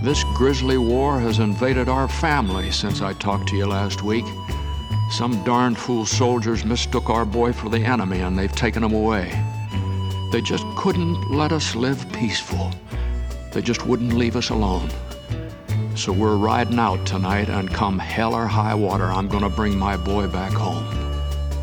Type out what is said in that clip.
This grisly war has invaded our family since I talked to you last week. Some darn fool soldiers mistook our boy for the enemy and they've taken him away. They just couldn't let us live peaceful. They just wouldn't leave us alone. So we're riding out tonight, and come hell or high water, I'm gonna bring my boy back home.